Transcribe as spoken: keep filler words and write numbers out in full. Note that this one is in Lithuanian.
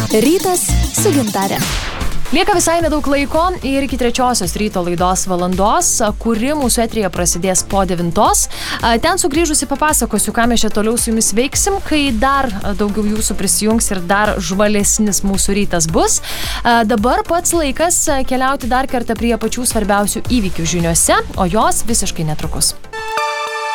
Rytas su Gintare. Lieka visai nedaug laiko ir iki trečiosios ryto laidos valandos, kuri mūsų eteryje prasidės po devintos. Ten sugrįžusi papasakosiu, ką mes čia toliau su jumis veiksim, kai dar daugiau jūsų prisijungs ir dar žvalesnis mūsų rytas bus. Dabar pats laikas keliauti dar kartą prie pačių svarbiausių įvykių žiniuose, o jos visiškai netrukus.